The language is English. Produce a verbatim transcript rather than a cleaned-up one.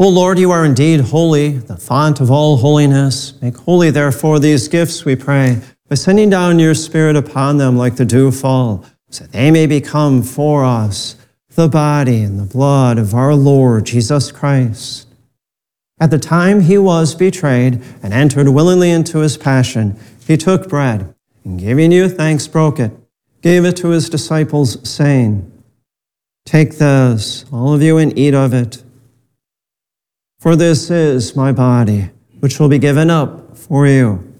O Lord, you are indeed holy, the font of all holiness. Make holy, therefore, these gifts, we pray, by sending down your Spirit upon them like the dewfall, so that they may become for us the body and the blood of our Lord Jesus Christ. At the time he was betrayed and entered willingly into his passion, he took bread, and giving you thanks, broke it, gave it to his disciples, saying, "Take this, all of you, and eat of it. For this is my body, which will be given up for you."